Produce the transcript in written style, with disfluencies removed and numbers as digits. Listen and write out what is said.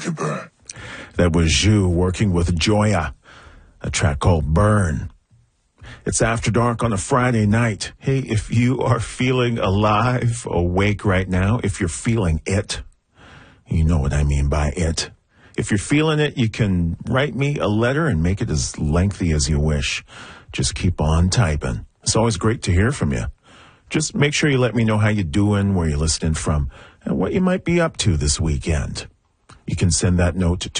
make it burn. That was Zhu working with Joya, a track called Burn. It's After Dark on a Friday night. Hey, if you are feeling alive, awake right now, if you're feeling it, you know what I mean by it. If you're feeling it, you can write me a letter and make it as lengthy as you wish. Just keep on typing. It's always great to hear from you. Just make sure you let me know how you're doing, where you're listening from, and what you might be up to this weekend. You can send that note to